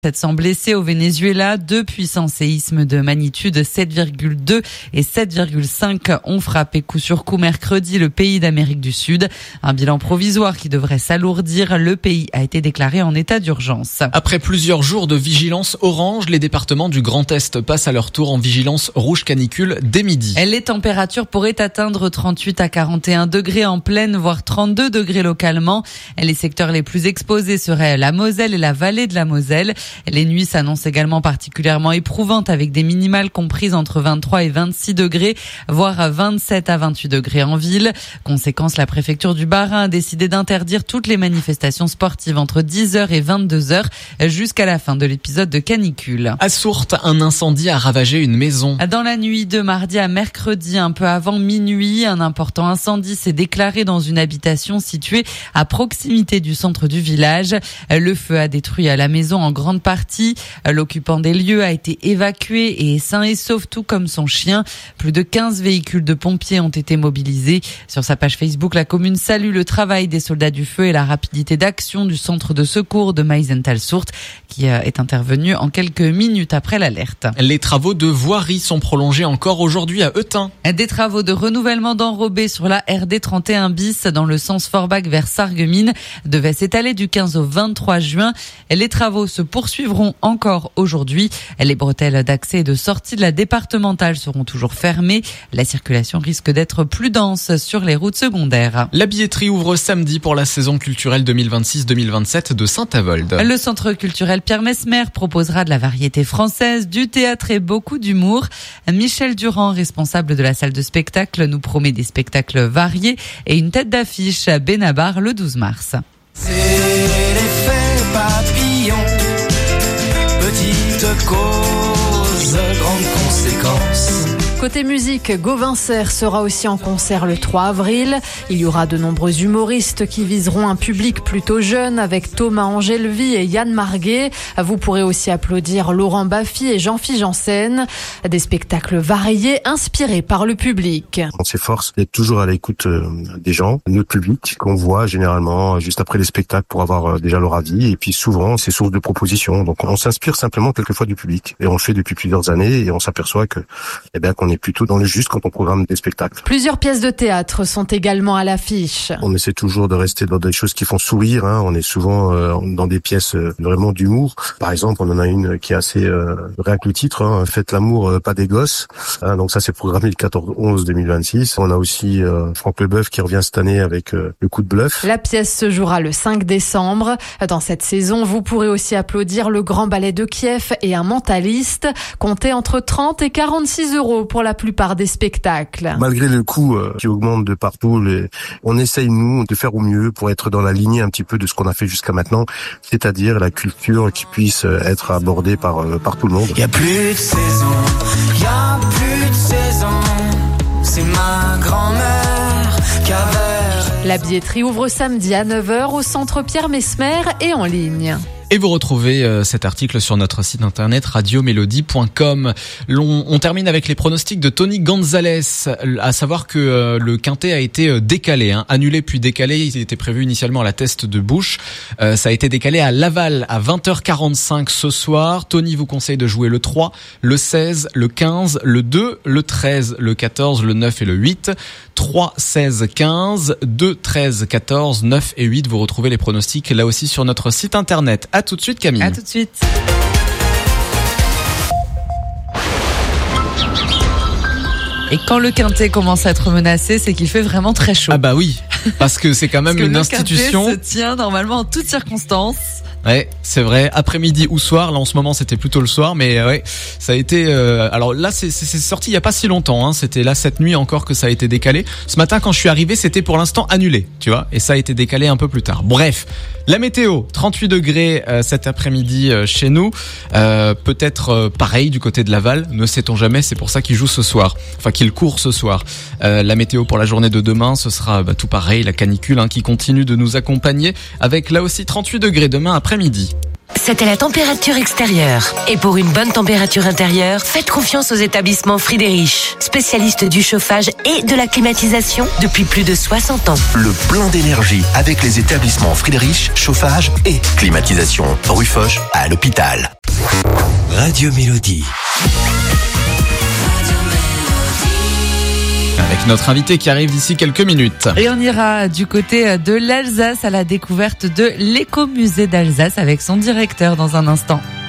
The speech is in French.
700 blessés au Venezuela, 2 puissants séismes de magnitude 7,2 et 7,5 ont frappé coup sur coup mercredi le pays d'Amérique du Sud. Un bilan provisoire qui devrait s'alourdir. Le pays a été déclaré en état d'urgence. Après plusieurs jours de vigilance orange, les départements du Grand Est passent à leur tour en vigilance rouge canicule dès midi. Les températures pourraient atteindre 38 à 41 degrés en plaine, voire 32 degrés localement. Les secteurs les plus exposés seraient la Moselle et la vallée de la Moselle. Les nuits s'annoncent également particulièrement éprouvantes avec des minimales comprises entre 23 et 26 degrés, voire 27 à 28 degrés en ville. Conséquence, la préfecture du Bas-Rhin a décidé d'interdire toutes les manifestations sportives entre 10h et 22h jusqu'à la fin de l'épisode de canicule. À Sourtes, un incendie a ravagé une maison. Dans la nuit de mardi à mercredi, un peu avant minuit, un important incendie s'est déclaré dans une habitation située à proximité du centre du village. Le feu a détruit la maison en grande partie. L'occupant des lieux a été évacué et est sain et sauf, tout comme son chien. Plus de 15 véhicules de pompiers ont été mobilisés. Sur sa page Facebook, la commune salue le travail des soldats du feu et la rapidité d'action du centre de secours de Meisenthal-Sourtes qui est intervenu en quelques minutes après l'alerte. Les travaux de voirie sont prolongés encore aujourd'hui à Eutin. Des travaux de renouvellement d'enrobés sur la RD 31 bis dans le sens Forbach vers Sarreguemines devaient s'étaler du 15 au 23 juin. Les travaux se poursuivront encore aujourd'hui. Les bretelles d'accès et de sortie de la départementale seront toujours fermées. La circulation risque d'être plus dense sur les routes secondaires. La billetterie ouvre samedi pour la saison culturelle 2026-2027 de Saint-Avold. Le centre culturel Pierre Messmer proposera de la variété française, du théâtre et beaucoup d'humour. Michel Durand, responsable de la salle de spectacle, nous promet des spectacles variés et une tête d'affiche à Benabar le 12 mars. C'est l'effet papillon, petite cause, grande conséquence. Côté musique, Gauvin Serre sera aussi en concert le 3 avril. Il y aura de nombreux humoristes qui viseront un public plutôt jeune avec Thomas Angelvy et Yann Marguet. Vous pourrez aussi applaudir Laurent Baffy et Jean-Philippe Janssen. Des spectacles variés inspirés par le public. On s'efforce d'être toujours à l'écoute des gens, notre public, qu'on voit généralement juste après les spectacles pour avoir déjà leur avis. Et puis souvent, c'est source de propositions. Donc on s'inspire simplement quelquefois du public. Et on le fait depuis plusieurs années et on s'aperçoit que, qu'on est plutôt dans le juste quand on programme des spectacles. Plusieurs pièces de théâtre sont également à l'affiche. On essaie toujours de rester dans des choses qui font sourire. On est souvent dans des pièces vraiment d'humour. Par exemple, on en a une qui est assez rien que le titre, Faites l'amour, pas des gosses. Donc ça, c'est programmé le 14/11/2026. On a aussi Franck Leboeuf qui revient cette année avec Le coup de bluff. La pièce se jouera le 5 décembre. Dans cette saison, vous pourrez aussi applaudir le Grand Ballet de Kiev et un mentaliste. Comptez entre 30 et 46 € pour la plupart des spectacles. Malgré le coût qui augmente de partout, on essaye, nous, de faire au mieux pour être dans la lignée un petit peu de ce qu'on a fait jusqu'à maintenant, c'est-à-dire la culture qui puisse être abordée par tout le monde. Y a plus de saison, y a plus de saison, c'est ma grand-mère qui avait... La billetterie ouvre samedi à 9h au centre Pierre Messmer et en ligne. Et vous retrouvez cet article sur notre site internet radiomélodie.com. On termine avec les pronostics de Tony Gonzalez, à savoir que le quintet a été décalé, annulé puis décalé. Il était prévu initialement à la Teste de Bouche. Ça a été décalé à Laval à 20h45 ce soir. Tony vous conseille de jouer le 3, le 16, le 15, le 2, le 13, le 14, le 9 et le 8. 3, 16, 15, 2, 13, 14, 9 et 8. Vous retrouvez les pronostics là aussi sur notre site internet. À tout de suite, Camille. À tout de suite. Et quand le quintet commence à être menacé, c'est qu'il fait vraiment très chaud. Ah bah oui, parce que c'est quand même une institution. Le quintet se tient normalement en toutes circonstances. Ouais, c'est vrai. Après-midi ou soir. Là, en ce moment, c'était plutôt le soir, mais ouais, ça a été. Alors là, c'est sorti il y a pas si longtemps. C'était là cette nuit encore que ça a été décalé. Ce matin, quand je suis arrivé, c'était pour l'instant annulé, tu vois, et ça a été décalé un peu plus tard. Bref, la météo, 38 degrés cet après-midi chez nous. Peut-être pareil du côté de Laval. Ne sait-on jamais. C'est pour ça qu'il joue ce soir. Enfin, qu'il court ce soir. La météo pour la journée de demain, ce sera tout pareil. La canicule qui continue de nous accompagner avec là aussi 38 degrés demain après-midi. C'était la température extérieure. Et pour une bonne température intérieure, faites confiance aux établissements Friedrich, spécialistes du chauffage et de la climatisation depuis plus de 60 ans. Le plein d'énergie avec les établissements Friedrich, chauffage et climatisation. Rue Foch à l'hôpital. Radio Mélodie. Avec notre invité qui arrive d'ici quelques minutes. Et on ira du côté de l'Alsace à la découverte de l'écomusée d'Alsace avec son directeur dans un instant.